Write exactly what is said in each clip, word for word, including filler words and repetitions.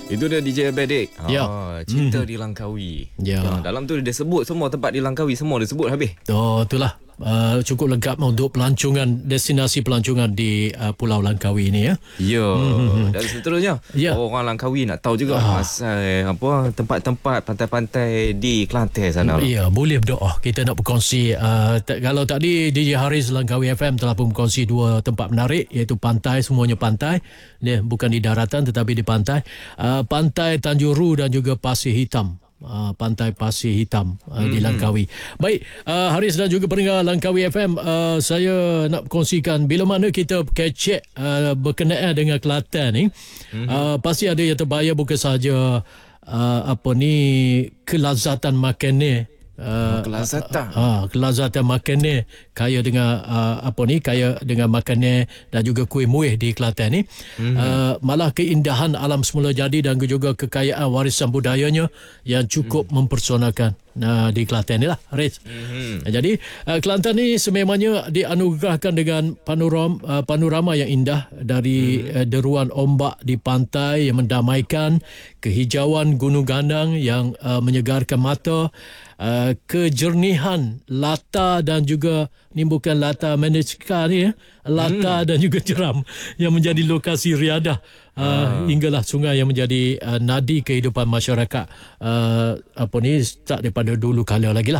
Itu dia D J Abedik. Ya. Ah, Cinta hmm. di Langkawi. Ya. Ya. Dalam tu dia sebut semua tempat di Langkawi, semua dia sebut habis. Oh, itulah. Uh, cukup lengkap untuk pelancongan, destinasi pelancongan di uh, Pulau Langkawi ini ya. Ya. Hmm. Dan seterusnya ya. orang Langkawi nak tahu juga ah. pasal apa tempat-tempat pantai-pantai di Kelantan sana. Ya, boleh berdoa. Kita nak berkongsi uh, t- kalau tadi D J Haris Langkawi F M telah pun berkongsi dua tempat menarik, iaitu pantai, semuanya pantai. Dia bukan di daratan tetapi di pantai. Uh, pantai Tanjung Ru dan juga Pasir Hitam. Uh, Pantai Pasir Hitam uh, mm-hmm. di Langkawi. Baik, uh, Haris dan juga pendengar Langkawi F M, uh, saya nak kongsikan bila mana kita kecek uh, berkenaan dengan Kelantan ni, mm-hmm. uh, pasti ada yang terbayar bukan sahaja uh, apa ni kelazatan makanan. Uh, kelazatan. Uh, uh, kelazatan makanan kaya dengan uh, apa ni kaya dengan makanan dan juga kuih muih di Kelantan ni. Mm-hmm. Uh, malah keindahan alam semula jadi dan juga kekayaan warisan budayanya yang cukup mm-hmm. mempersonakan uh, di Kelantan ni lah, Haris. Mm-hmm. Uh, jadi uh, Kelantan ni sememangnya dianugerahkan dengan panorama, uh, panorama yang indah dari mm-hmm. uh, deruan ombak di pantai yang mendamaikan, kehijauan gunung gandang yang uh, menyegarkan mata, Uh, kejernihan lata dan juga ni bukan lata Manesca ni ya, lata hmm. dan juga jeram yang menjadi lokasi riadah uh, ah. hinggalah sungai yang menjadi uh, nadi kehidupan masyarakat uh, apa ni start daripada dulu kala lagi lah.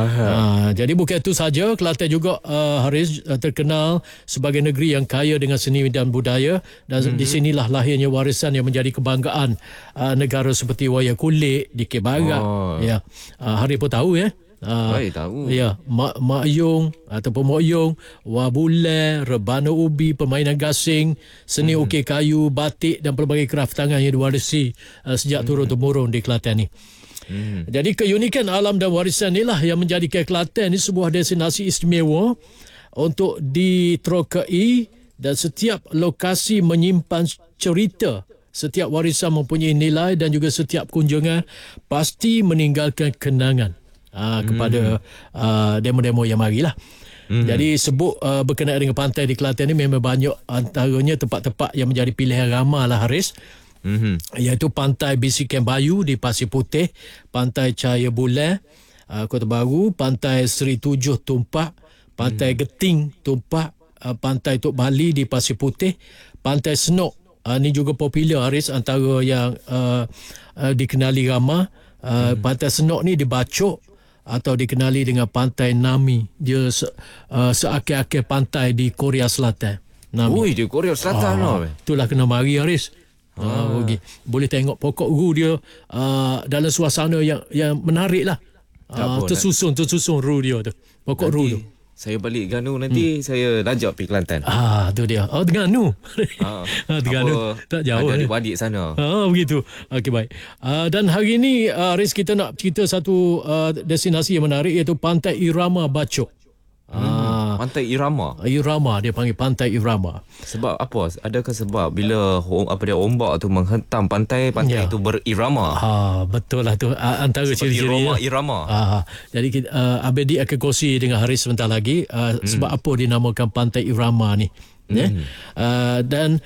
Uh, jadi bukan itu saja, Kelantan juga uh, Haris uh, terkenal sebagai negeri yang kaya dengan seni dan budaya, dan hmm. di sinilah lahirnya warisan yang menjadi kebanggaan uh, negara seperti wayang kulit di Kebarat. Oh. Ya, uh, Haris pun tahu ya. Uh, Baik tahu. Ya, mak mak yung ataupun mok yung, wabule, rebana ubi, permainan gasing, seni hmm. ukir kayu, batik dan pelbagai kraft tangan yang diwarisi uh, sejak hmm. turun-temurun di Kelantan ni. Hmm. Jadi keunikan alam dan warisan inilah yang menjadikan Kelantan ni sebuah destinasi istimewa untuk diterokai, dan setiap lokasi menyimpan cerita. Setiap warisan mempunyai nilai dan juga setiap kunjungan pasti meninggalkan kenangan aa, kepada aa, demo-demo yang marilah. Hmm. Jadi sebut aa, berkenaan dengan pantai di Kelantan ni memang banyak, antaranya tempat-tempat yang menjadi pilihan ramai lah, Haris. Hmm. Iaitu Pantai Bisikan Bayu di Pasir Putih, Pantai Cahaya Bulan aa, Kota Baru, Pantai Seri Tujuh Tumpak, Pantai hmm. Geting Tumpak, aa, Pantai Tok Bali di Pasir Putih, Pantai Senok. Uh, ini juga popular, Haris, antara yang uh, uh, dikenali ramai. Uh, hmm. Pantai Senok ni dibacok atau dikenali dengan Pantai Nami. Dia se, uh, seakhir-akhir pantai di Korea Selatan. Nami. Ui, di Korea Selatan. Ah, itulah kena mari, Haris. Ah. Uh, okay. Boleh tengok pokok ru dia uh, dalam suasana yang yang menarik lah. Uh, tersusun, tersusun ru dia tu. Pokok ru tu. Saya balik Ganu nanti hmm. saya lajak pergi Kelantan. Ah, tu dia. Oh, Terengganu. Ah, Terengganu. Tak jauh. Ada eh. adik-adik sana. Ah, begitu. Okey, baik. Uh, dan hari ini, uh, Haris, kita nak cerita satu uh, destinasi yang menarik, iaitu Pantai Irama Bacok. Hmm. Ah, Pantai Irama. Irama, dia panggil Pantai Irama. Sebab apa? Adakah sebab bila apa dia ombak tu menghentam pantai, pantai ya. itu berirama? Ah, betul lah tu. Uh, antara ciri-ciri Irama Irama. Ah, jadi uh, Abedi akan kongsi dengan Haris sebentar lagi uh, hmm. sebab apa dinamakan Pantai Irama ni. Hmm. Ya. Uh, dan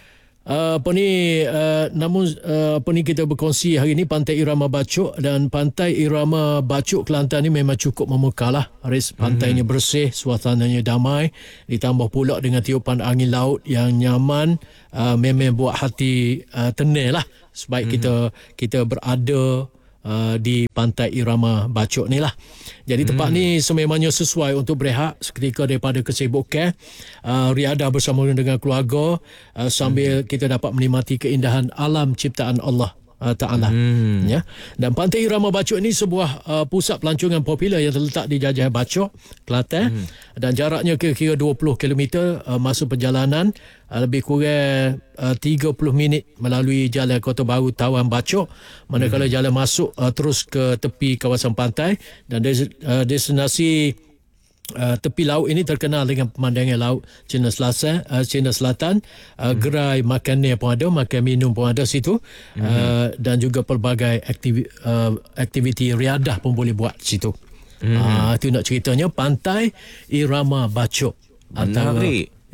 Uh, apa ni uh, namun uh, apa ni kita berkongsi hari ni Pantai Irama Bacok, dan Pantai Irama Bacok Kelantan ni memang cukup memukau lah, Haris. Pantainya bersih, suasananya damai, ditambah pula dengan tiupan angin laut yang nyaman, uh, memang buat hati uh, tenang lah sebaik hmm. kita kita berada Uh, di Pantai Irama Bacok ni lah. Jadi tempat hmm. ni sememangnya sesuai untuk berehat seketika daripada kesibukan, uh, riadah bersama dengan keluarga, uh, sambil hmm. kita dapat menikmati keindahan alam ciptaan Allah uh, Ta'ala. Hmm. Ya. Dan Pantai Irama Bacok ni sebuah uh, pusat pelancongan popular yang terletak di Jajah Bacok, Kelantan. Hmm. Dan jaraknya kira-kira dua puluh kilometer uh, masa perjalanan, uh, lebih kurang uh, tiga puluh minit melalui jalan Kota Baru Tawan Bacok, manakala hmm. jalan masuk uh, terus ke tepi kawasan pantai. Dan des, uh, destinasi Uh, tepi laut ini terkenal dengan pemandangan laut China Selatan, uh, China Selatan, uh, hmm. gerai makannya pun ada, makan minum pun ada situ, hmm. uh, dan juga pelbagai aktivi, uh, aktiviti riadah pun boleh buat situ. Hmm. Uh, itu nak ceritanya Pantai Irama Bacok. Menarik.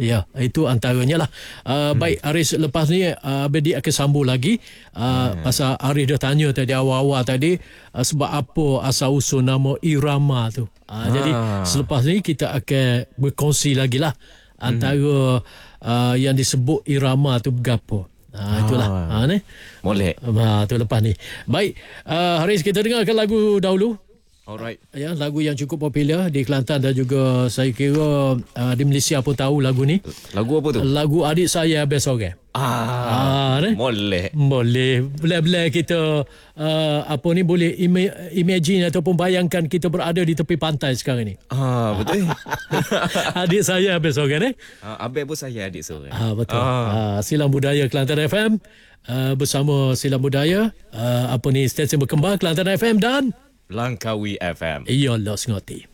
Ya, itu antaranya lah. Uh, hmm. Baik, Aris, lepas ni uh, Abedi akan sambung lagi. Uh, hmm. Pasal Aris dah tanya tadi awal-awal tadi uh, sebab apa asal usul nama Irama tu. Uh, ah. Jadi selepas ni kita akan berkongsi lagi lah antara hmm. uh, yang disebut Irama tu berapa. Ha, itulah. Ha, ni. Boleh. Ha, tu lepas ni. Baik, uh, Haris, kita dengarkan lagu dahulu. Alright. Ya, lagu yang cukup popular di Kelantan dan juga saya kira uh, di Malaysia pun tahu lagu ni. Lagu apa tu? Lagu Adik Saya Best Orang. Ah, ah boleh. Boleh. Boleh-boleh kita uh, apa ni boleh ima- imagine ataupun bayangkan kita berada di tepi pantai sekarang ni. Ah, betul. Adik Saya Best Orang eh. Ah, abang pun saya adik seorang. Ah, betul. Ah. Ah, Silang Budaya Kelantan F M uh, bersama Silang Budaya uh, apa ni stesen berkembang Kelantan F M dan Langkawi F M. Iya, Los Ngoti.